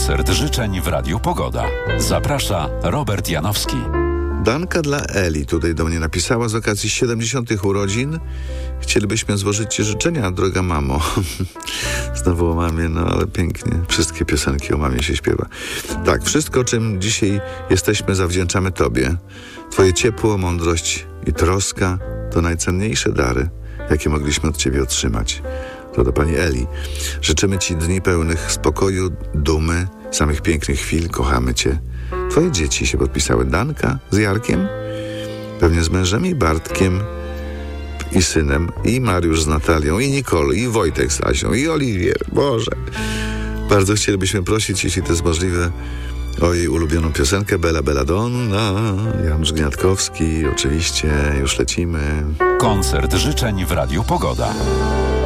Koncert życzeń w Radiu Pogoda. Zaprasza Robert Janowski. Danka dla Eli tutaj do mnie napisała z okazji 70. urodzin. Chcielibyśmy złożyć Ci życzenia, droga mamo. Znowu o mamie, no ale pięknie. Wszystkie piosenki o mamie się śpiewa. Tak, wszystko, czym dzisiaj jesteśmy, zawdzięczamy Tobie. Twoje ciepło, mądrość i troska to najcenniejsze dary, jakie mogliśmy od Ciebie otrzymać. To do Pani Eli. Życzymy Ci dni pełnych spokoju, dumy, samych pięknych chwil. Kochamy Cię. Twoje dzieci się podpisały. Danka z Jarkiem, pewnie z mężem i Bartkiem i synem, i Mariusz z Natalią, i Nicole, i Wojtek z Asią, i Oliwier. Boże. Bardzo chcielibyśmy prosić, jeśli to jest możliwe, o jej ulubioną piosenkę Bella Belladonna. Janusz Gniatkowski, oczywiście, już lecimy. Koncert życzeń w Radiu Pogoda.